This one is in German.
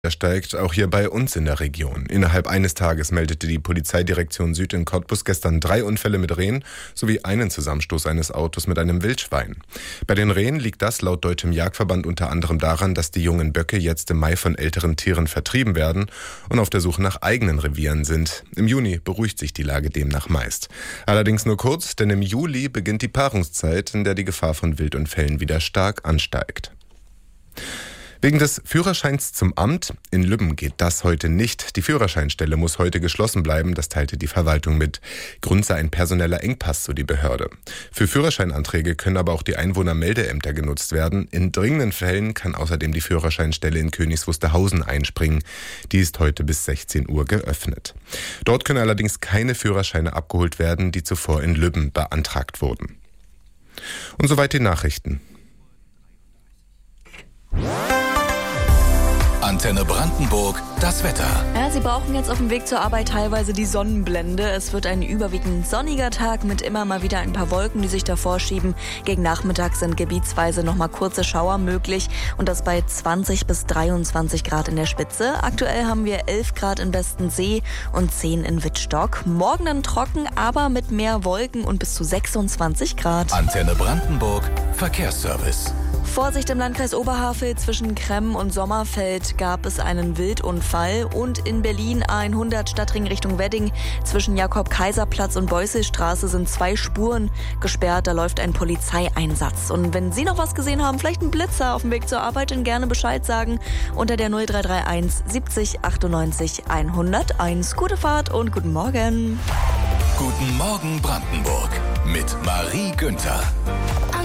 steigt auch hier bei uns in der Region. Innerhalb eines Tages meldete die Polizeidirektion Süd in Cottbus gestern 3 Unfälle mit Rehen sowie einen Zusammenstoß eines Autos mit einem Wildschwein. Bei den Rehen liegt das laut Deutschem Jagdverband unter anderem daran, dass die jungen Böcke jetzt im Mai von älteren Tieren vertrieben werden und auf der Suche nach eigenen Revieren sind. Im Juni beruhigt sich die Lage demnach meist. Allerdings nur kurz, denn im Juli beginnt die Paarungszeit, in der die Gefahr von Wildunfällen wieder stark ansteigt. Wegen des Führerscheins zum Amt in Lübben geht das heute nicht. Die Führerscheinstelle muss heute geschlossen bleiben, das teilte die Verwaltung mit. Grund sei ein personeller Engpass, so die Behörde. Für Führerscheinanträge können aber auch die Einwohnermeldeämter genutzt werden. In dringenden Fällen kann außerdem die Führerscheinstelle in Königs Wusterhausen einspringen. Die ist heute bis 16 Uhr geöffnet. Dort können allerdings keine Führerscheine abgeholt werden, die zuvor in Lübben beantragt wurden. Und soweit die Nachrichten. Antenne Brandenburg, das Wetter. Ja, Sie brauchen jetzt auf dem Weg zur Arbeit teilweise die Sonnenblende. Es wird ein überwiegend sonniger Tag mit immer mal wieder ein paar Wolken, die sich davor schieben. Gegen Nachmittag sind gebietsweise noch mal kurze Schauer möglich und das bei 20 bis 23 Grad in der Spitze. Aktuell haben wir 11 Grad in Bestensee und 10 in Wittstock. Morgen dann trocken, aber mit mehr Wolken und bis zu 26 Grad. Antenne Brandenburg, Verkehrsservice. Vorsicht im Landkreis Oberhavel, zwischen Kremm und Sommerfeld gab es einen Wildunfall und in Berlin A100 Stadtring Richtung Wedding zwischen Jakob-Kaiser-Platz und Beuselstraße sind 2 Spuren gesperrt, da läuft ein Polizeieinsatz. Und wenn Sie noch was gesehen haben, vielleicht einen Blitzer auf dem Weg zur Arbeit, dann gerne Bescheid sagen unter der 0331 70 98 101. Gute Fahrt und guten Morgen. Guten Morgen Brandenburg mit Marie Günther.